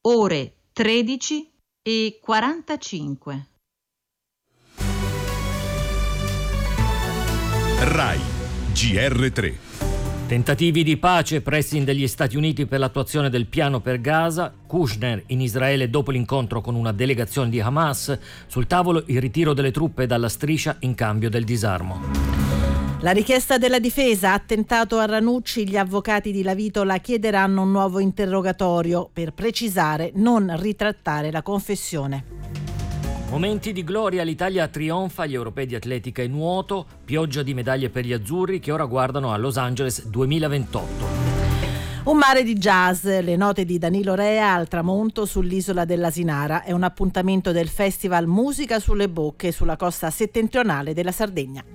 ore 13:45. RAI GR3. Tentativi di pace, pressing degli Stati Uniti per l'attuazione del piano per Gaza, Kushner in Israele dopo l'incontro con una delegazione di Hamas, sul tavolo il ritiro delle truppe dalla striscia in cambio del disarmo. La richiesta della difesa, attentato a Ranucci, gli avvocati di Lavitola chiederanno un nuovo interrogatorio per precisare, non ritrattare la confessione. Momenti di gloria, l'Italia trionfa agli europei di atletica e nuoto, pioggia di medaglie per gli azzurri che ora guardano a Los Angeles 2028. Un mare di jazz, le note di Danilo Rea al tramonto sull'isola dell'Asinara. È un appuntamento del Festival Musica sulle Bocche sulla costa settentrionale della Sardegna.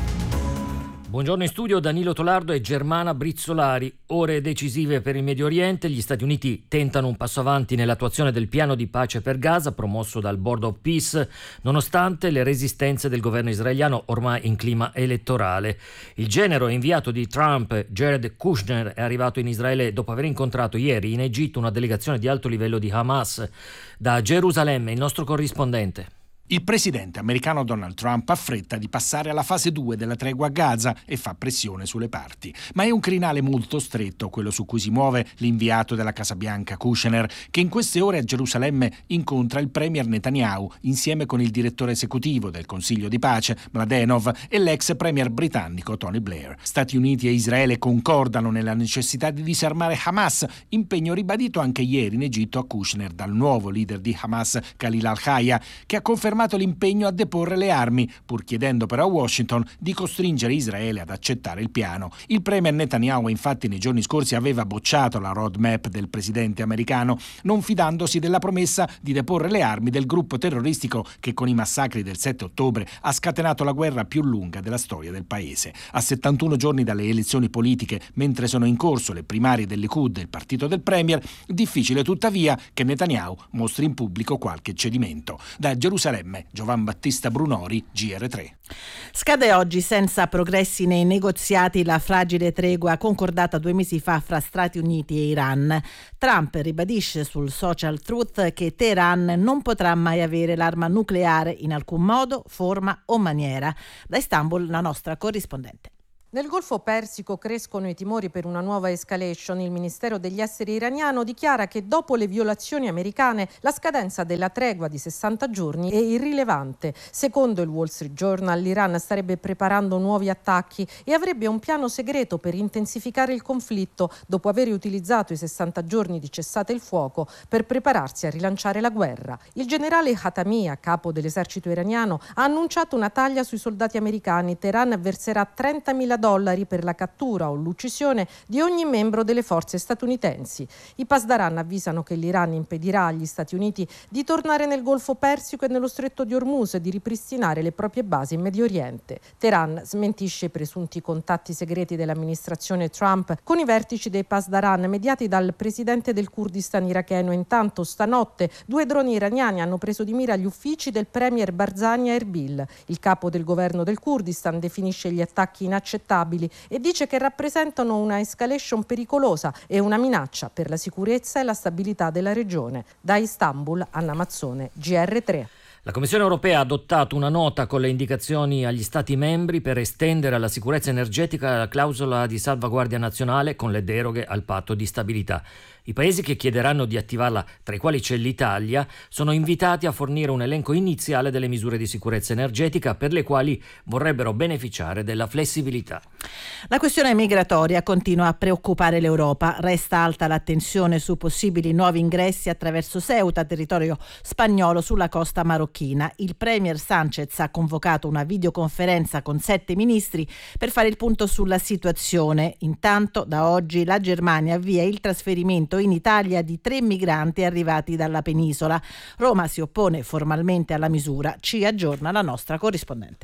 Buongiorno in studio Danilo Tolardo e Germana Brizzolari. Ore decisive per il Medio Oriente. Gli Stati Uniti tentano un passo avanti nell'attuazione del piano di pace per Gaza promosso dal Board of Peace, nonostante le resistenze del governo israeliano ormai in clima elettorale. Il genero inviato di Trump, Jared Kushner, è arrivato in Israele dopo aver incontrato ieri in Egitto una delegazione di alto livello di Hamas. Da Gerusalemme il nostro corrispondente. Il presidente americano Donald Trump ha fretta di passare alla fase 2 della tregua a Gaza e fa pressione sulle parti. Ma è un crinale molto stretto quello su cui si muove l'inviato della Casa Bianca Kushner, che in queste ore a Gerusalemme incontra il premier Netanyahu insieme con il direttore esecutivo del Consiglio di Pace, Mladenov, e l'ex premier britannico Tony Blair. Stati Uniti e Israele concordano nella necessità di disarmare Hamas, impegno ribadito anche ieri in Egitto a Kushner dal nuovo leader di Hamas, Khalil al-Hayya, che ha confermato l'impegno a deporre le armi, pur chiedendo però a Washington di costringere Israele ad accettare il piano. Il premier Netanyahu infatti nei giorni scorsi aveva bocciato la roadmap del presidente americano, non fidandosi della promessa di deporre le armi del gruppo terroristico che con i massacri del 7 ottobre ha scatenato la guerra più lunga della storia del paese. A 71 giorni dalle elezioni politiche, mentre sono in corso le primarie del Likud, il partito del premier, difficile tuttavia che Netanyahu mostri in pubblico qualche cedimento. Da Gerusalemme Giovan Battista Brunori, GR3. Scade oggi senza progressi nei negoziati la fragile tregua concordata 2 mesi fa fra Stati Uniti e Iran. Trump ribadisce sul social Truth che Teheran non potrà mai avere l'arma nucleare in alcun modo, forma o maniera. Da Istanbul la nostra corrispondente. Nel Golfo Persico crescono i timori per una nuova escalation. Il Ministero degli Esteri iraniano dichiara che dopo le violazioni americane la scadenza della tregua di 60 giorni è irrilevante. Secondo il Wall Street Journal, l'Iran starebbe preparando nuovi attacchi e avrebbe un piano segreto per intensificare il conflitto dopo aver utilizzato i 60 giorni di cessate il fuoco per prepararsi a rilanciare la guerra. Il generale Khatami, capo dell'esercito iraniano, ha annunciato una taglia sui soldati americani. Teheran verserà $30.000 per la cattura o l'uccisione di ogni membro delle forze statunitensi. I Pasdaran avvisano che l'Iran impedirà agli Stati Uniti di tornare nel Golfo Persico e nello Stretto di Hormuz e di ripristinare le proprie basi in Medio Oriente. Teheran smentisce i presunti contatti segreti dell'amministrazione Trump con i vertici dei Pasdaran mediati dal presidente del Kurdistan iracheno. Intanto stanotte 2 droni iraniani hanno preso di mira gli uffici del premier Barzani a Erbil. Il capo del governo del Kurdistan definisce gli attacchi inaccettabili e dice che rappresentano una escalation pericolosa e una minaccia per la sicurezza e la stabilità della regione. Da Istanbul, Anna Mazzone, GR3. La Commissione europea ha adottato una nota con le indicazioni agli Stati membri per estendere alla sicurezza energetica la clausola di salvaguardia nazionale con le deroghe al patto di stabilità. I paesi che chiederanno di attivarla, tra i quali c'è l'Italia, sono invitati a fornire un elenco iniziale delle misure di sicurezza energetica per le quali vorrebbero beneficiare della flessibilità. La questione migratoria continua a preoccupare l'Europa. Resta alta l'attenzione su possibili nuovi ingressi attraverso Ceuta, territorio spagnolo sulla costa marocchina. Il premier Sánchez ha convocato una videoconferenza con 7 ministri per fare il punto sulla situazione. Intanto, da oggi la Germania avvia il trasferimento in Italia di 3 migranti arrivati dalla penisola. Roma si oppone formalmente alla misura, ci aggiorna la nostra corrispondente.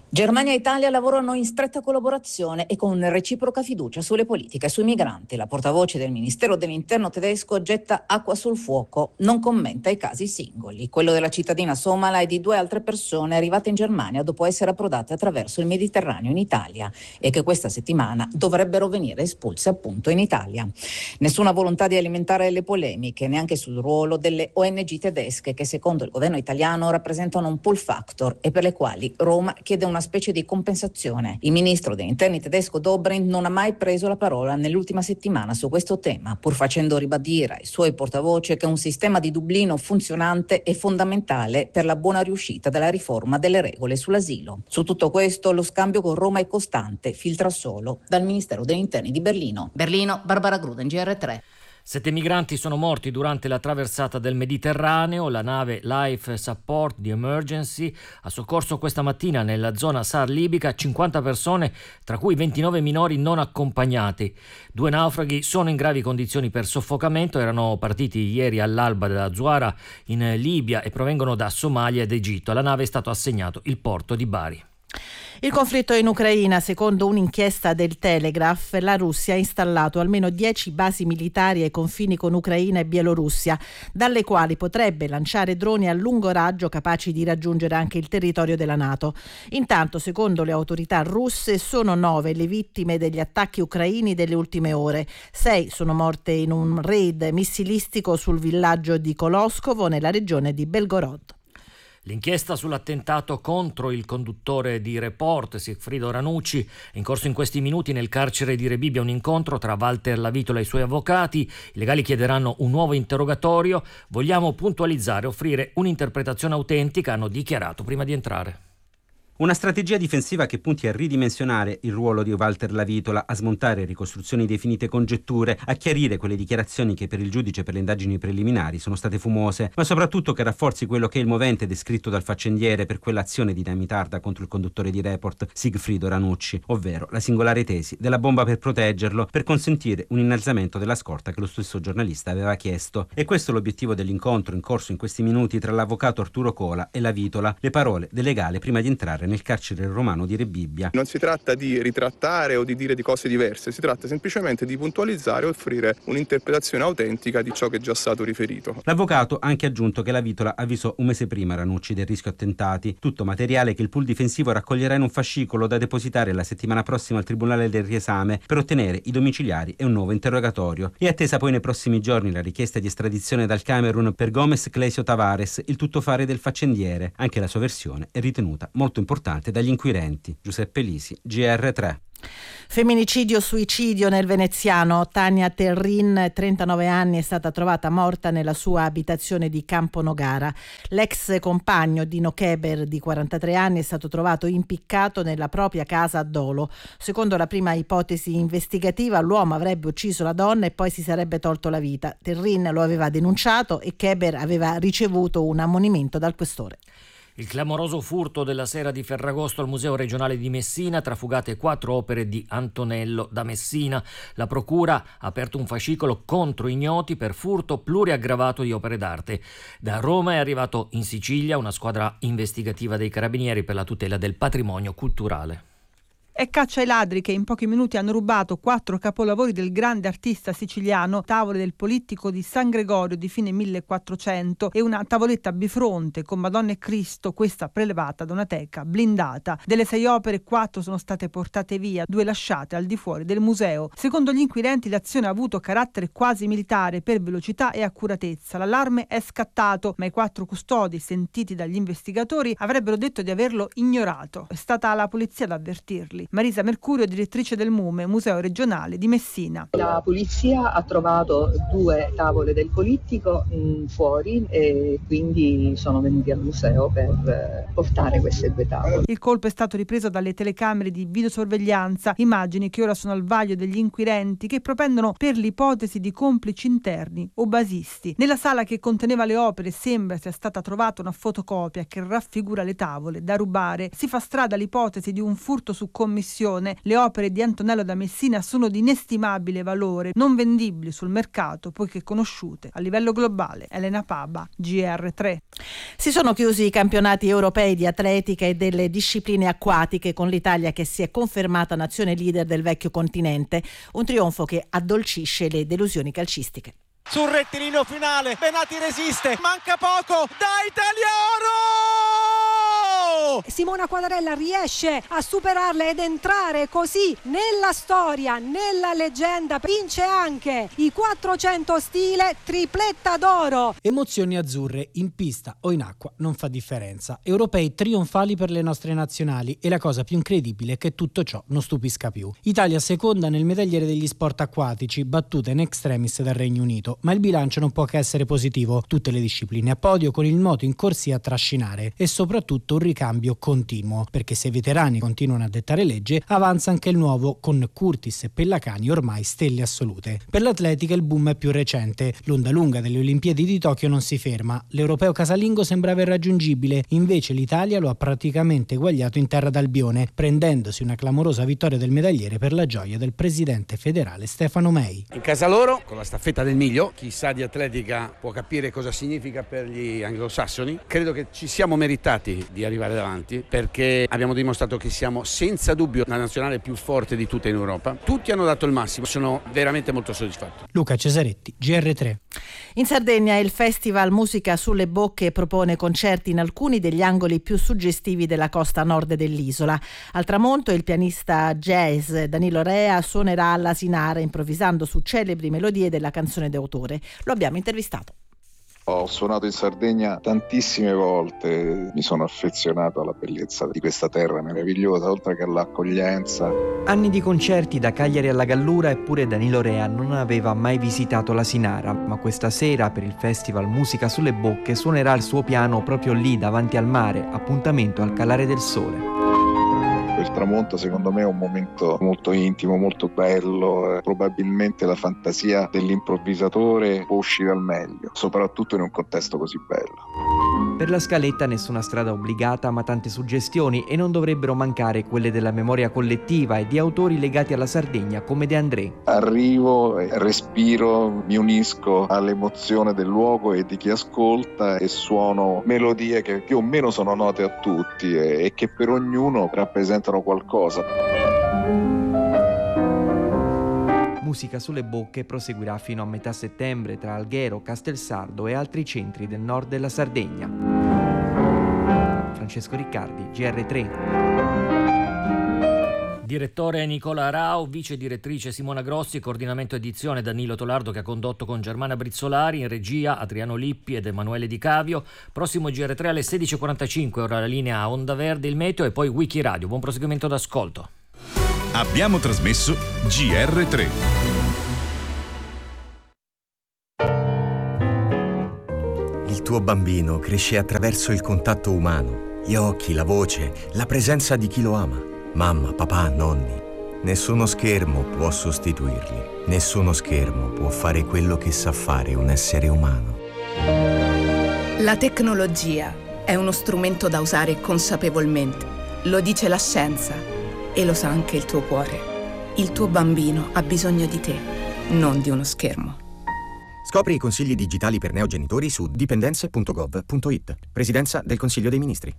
Germania e Italia lavorano in stretta collaborazione e con reciproca fiducia sulle politiche e sui migranti. La portavoce del Ministero dell'Interno tedesco getta acqua sul fuoco, non commenta i casi singoli. Quello della cittadina somala e di 2 altre persone arrivate in Germania dopo essere approdate attraverso il Mediterraneo in Italia e che questa settimana dovrebbero venire espulse appunto in Italia. Nessuna volontà di alimentare le polemiche, neanche sul ruolo delle ONG tedesche che secondo il governo italiano rappresentano un pull factor e per le quali Roma chiede una specie di compensazione. Il ministro degli interni tedesco Dobrindt non ha mai preso la parola nell'ultima settimana su questo tema, pur facendo ribadire ai suoi portavoce che un sistema di Dublino funzionante è fondamentale per la buona riuscita della riforma delle regole sull'asilo. Su tutto questo lo scambio con Roma è costante, filtra solo dal Ministero degli Interni di Berlino. Berlino, Barbara Gruden, GR3. 7 migranti sono morti durante la traversata del Mediterraneo. La nave Life Support di Emergency ha soccorso questa mattina nella zona SAR libica 50 persone, tra cui 29 minori non accompagnati. 2 naufraghi sono in gravi condizioni per soffocamento, erano partiti ieri all'alba da Zuara in Libia e provengono da Somalia ed Egitto. Alla nave è stato assegnato il porto di Bari. Il conflitto in Ucraina, secondo un'inchiesta del Telegraph, la Russia ha installato almeno 10 basi militari ai confini con Ucraina e Bielorussia, dalle quali potrebbe lanciare droni a lungo raggio capaci di raggiungere anche il territorio della NATO. Intanto, secondo le autorità russe, sono 9 le vittime degli attacchi ucraini delle ultime ore. 6 sono morte in un raid missilistico sul villaggio di Koloskovo, nella regione di Belgorod. L'inchiesta sull'attentato contro il conduttore di Report, Sigfrido Ranucci, è in corso in questi minuti nel carcere di Rebibbia un incontro tra Walter Lavitola e i suoi avvocati. I legali chiederanno un nuovo interrogatorio. Vogliamo puntualizzare, offrire un'interpretazione autentica, hanno dichiarato prima di entrare. Una strategia difensiva che punti a ridimensionare il ruolo di Walter Lavitola, a smontare ricostruzioni definite congetture, a chiarire quelle dichiarazioni che per il giudice per le indagini preliminari sono state fumose, ma soprattutto che rafforzi quello che è il movente descritto dal faccendiere per quell'azione dinamitarda contro il conduttore di Report, Sigfrido Ranucci, ovvero la singolare tesi della bomba per proteggerlo, per consentire un innalzamento della scorta che lo stesso giornalista aveva chiesto. E questo è l'obiettivo dell'incontro in corso in questi minuti tra l'avvocato Arturo Cola e Lavitola, le parole del legale prima di entrare nel carcere romano di Rebibbia. Non si tratta di ritrattare o di dire di cose diverse, si tratta semplicemente di puntualizzare e offrire un'interpretazione autentica di ciò che è già stato riferito. L'avvocato ha anche aggiunto che Lavitola avvisò un mese prima Ranucci del rischio attentati, tutto materiale che il pool difensivo raccoglierà in un fascicolo da depositare la settimana prossima al Tribunale del Riesame per ottenere i domiciliari e un nuovo interrogatorio. È attesa poi nei prossimi giorni la richiesta di estradizione dal Camerun per Gomes Clesio Tavares, il tuttofare del faccendiere. Anche la sua versione è ritenuta molto importante dagli inquirenti. Giuseppe Lisi, GR3. Femminicidio-suicidio nel veneziano. Tania Terrin, 39 anni, è stata trovata morta nella sua abitazione di Camponogara. L'ex compagno Dino Keber, di 43 anni, è stato trovato impiccato nella propria casa a Dolo. Secondo la prima ipotesi investigativa, l'uomo avrebbe ucciso la donna e poi si sarebbe tolto la vita. Terrin lo aveva denunciato e Keber aveva ricevuto un ammonimento dal questore. Il clamoroso furto della sera di Ferragosto al Museo regionale di Messina, trafugate 4 opere di Antonello da Messina. La procura ha aperto un fascicolo contro ignoti per furto pluriaggravato di opere d'arte. Da Roma è arrivato in Sicilia una squadra investigativa dei Carabinieri per la tutela del patrimonio culturale. E caccia ai ladri che in pochi minuti hanno rubato 4 capolavori del grande artista siciliano, tavole del Polittico di San Gregorio di fine 1400 e una tavoletta bifronte con Madonna e Cristo, questa prelevata da una teca blindata. Delle 6 opere 4 sono state portate via, 2 lasciate al di fuori del museo. Secondo gli inquirenti l'azione ha avuto carattere quasi militare per velocità e accuratezza. L'allarme è scattato, ma i 4 custodi sentiti dagli investigatori avrebbero detto di averlo ignorato. È stata la polizia ad avvertirli. Marisa Mercurio, direttrice del MUME, Museo regionale di Messina. La polizia ha trovato 2 tavole del Polittico fuori e quindi sono venuti al museo per portare queste 2 tavole. Il colpo è stato ripreso dalle telecamere di videosorveglianza, immagini che ora sono al vaglio degli inquirenti che propendono per l'ipotesi di complici interni o basisti. Nella sala che conteneva le opere sembra sia stata trovata una fotocopia che raffigura le tavole da rubare. Si fa strada l'ipotesi di un furto su commissione commissione. Le opere di Antonello da Messina sono di inestimabile valore, non vendibili sul mercato poiché conosciute a livello globale. Elena Paba, GR3. Si sono chiusi i campionati europei di atletica e delle discipline acquatiche, con l'Italia che si è confermata nazione leader del vecchio continente, un trionfo che addolcisce le delusioni calcistiche. Sul rettilineo finale Benati resiste, manca poco, da Italiano! Simona Quadarella riesce a superarla ed entrare così nella storia, nella leggenda. Vince anche i 400 stile, tripletta d'oro. Emozioni azzurre in pista o in acqua non fa differenza. Europei trionfali per le nostre nazionali, e la cosa più incredibile è che tutto ciò non stupisca più. Italia seconda nel medagliere degli sport acquatici, battuta in extremis dal Regno Unito, ma il bilancio non può che essere positivo. Tutte le discipline a podio, con il nuoto in corsia a trascinare, e soprattutto un ricambio continuo, perché se i veterani continuano a dettare legge, avanza anche il nuovo, con Curtis e Pellacani ormai stelle assolute. Per l'atletica il boom è più recente. L'onda lunga delle Olimpiadi di Tokyo non si ferma. L'europeo casalingo sembrava irraggiungibile, invece l'Italia lo ha praticamente eguagliato in terra d'Albione, prendendosi una clamorosa vittoria del medagliere per la gioia del presidente federale Stefano Mei. In casa loro, con la staffetta del miglio, chi sa di atletica può capire cosa significa per gli anglosassoni. Credo che ci siamo meritati di arrivare davanti, perché abbiamo dimostrato che siamo senza dubbio la nazionale più forte di tutte in Europa. Tutti hanno dato il massimo, sono veramente molto soddisfatto. Luca Cesaretti, GR3. In Sardegna il Festival Musica sulle Bocche propone concerti in alcuni degli angoli più suggestivi della costa nord dell'isola. Al tramonto il pianista jazz Danilo Rea suonerà all'Asinara, improvvisando su celebri melodie della canzone d'autore. Lo abbiamo intervistato. Ho suonato in Sardegna tantissime volte, mi sono affezionato alla bellezza di questa terra meravigliosa, oltre che all'accoglienza. Anni di concerti da Cagliari alla Gallura, eppure Danilo Rea non aveva mai visitato l'Asinara, ma questa sera per il Festival Musica sulle Bocche suonerà il suo piano proprio lì davanti al mare, appuntamento al calare del sole. Il tramonto secondo me è un momento molto intimo, molto bello, probabilmente la fantasia dell'improvvisatore può uscire al meglio, soprattutto in un contesto così bello. Per la scaletta nessuna strada obbligata, ma tante suggestioni, e non dovrebbero mancare quelle della memoria collettiva e di autori legati alla Sardegna come De André. Arrivo, respiro, mi unisco all'emozione del luogo e di chi ascolta e suono melodie che più o meno sono note a tutti e che per ognuno rappresentano qualcosa. Musica sulle Bocche proseguirà fino a metà settembre tra Alghero, Castelsardo e altri centri del nord della Sardegna. Francesco Riccardi, GR3. Direttore Nicola Rao, vice direttrice Simona Grossi, coordinamento edizione Danilo Tolardo che ha condotto con Germana Brizzolari, in regia Adriano Lippi ed Emanuele Di Cavio. Prossimo GR3 alle 16.45, ora la linea a Onda Verde, il meteo e poi Wikiradio. Buon proseguimento d'ascolto. Abbiamo trasmesso GR3. Il tuo bambino cresce attraverso il contatto umano, gli occhi, la voce, la presenza di chi lo ama. Mamma, papà, nonni. Nessuno schermo può sostituirli. Nessuno schermo può fare quello che sa fare un essere umano. La tecnologia è uno strumento da usare consapevolmente. Lo dice la scienza e lo sa anche il tuo cuore. Il tuo bambino ha bisogno di te, non di uno schermo. Scopri i consigli digitali per neogenitori su dipendenze.gov.it. Presidenza del Consiglio dei Ministri.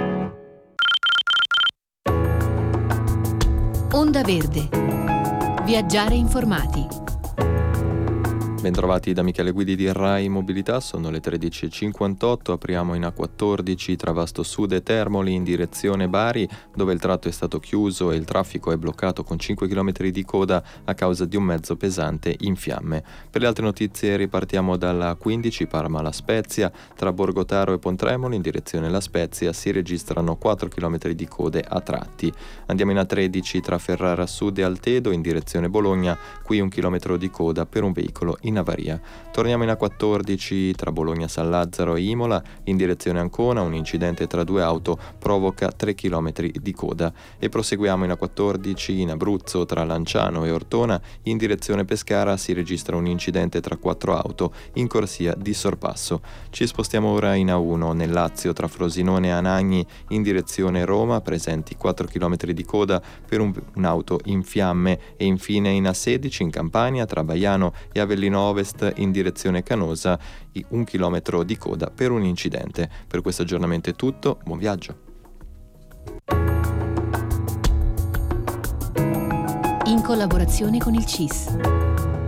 Onda Verde. Viaggiare informati. Bentrovati da Michele Guidi di Rai Mobilità, sono le 13.58, apriamo in A14 tra Vasto Sud e Termoli in direzione Bari, dove il tratto è stato chiuso e il traffico è bloccato con 5 km di coda a causa di un mezzo pesante in fiamme. Per le altre notizie ripartiamo dalla 15 Parma La Spezia, tra Borgotaro e Pontremoli in direzione La Spezia si registrano 4 km di code a tratti. Andiamo in A13 tra Ferrara Sud e Altedo in direzione Bologna, qui 1 chilometro di coda per un veicolo in in avaria. Torniamo in A14 tra Bologna San Lazzaro e Imola in direzione Ancona, un incidente tra due auto provoca 3 km di coda. E proseguiamo in A14 in Abruzzo tra Lanciano e Ortona in direzione Pescara si registra un incidente tra 4 auto in corsia di sorpasso. Ci spostiamo ora in A1 nel Lazio tra Frosinone e Anagni in direzione Roma, presenti 4 km di coda per un'auto in fiamme. E infine in A16 in Campania tra Baiano e Avellino Ovest in direzione Canosa 1 chilometro di coda per un incidente. Per questo aggiornamento è tutto, buon viaggio. In collaborazione con il CIS.